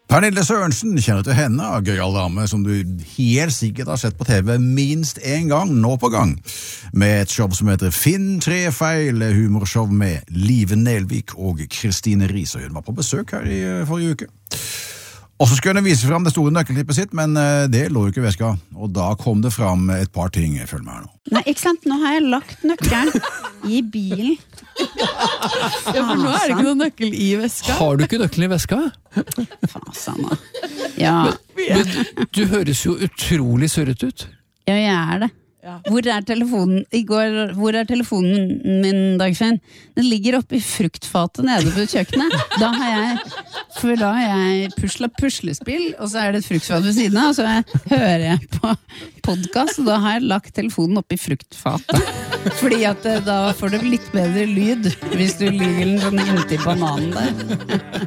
Pernille Sørensen, kjenner til henne, gøyal dame som du helt sikkert har sett på TV minst en gang, nå på gang, med et show som heter Finn tre feil, humorshow med Live Nelvik og Kristine Riis, og hun var på besøk her i forrige uke. Og så skulle hun vise frem det store nøkkeltippet sitt, men det lå jo ikke i veska, og da kom det frem et par ting, følg med her nå. Nei, ikke sant, nå har jeg lagt nøkkelen i bilen. Ja, for nå det ikke noen nøkkel i veska. Har du ikke nøkkelen i veska? Fasen da. Ja. Men du høres jo utrolig surret ut. Ja, jeg det. Ja. Hvor telefonen i går, hvor telefonen min, Dagfinn? Den ligger oppe i fruktfatet nede på kjøkkenet. Da har jeg puslet puslespill, og så det et fruktfat ved siden av, og så hører jeg på podcast, og da har jeg lagt telefonen oppe i fruktfatet. Fordi at da får du litt bedre lyd hvis du ligger den sånn inntil bananen der.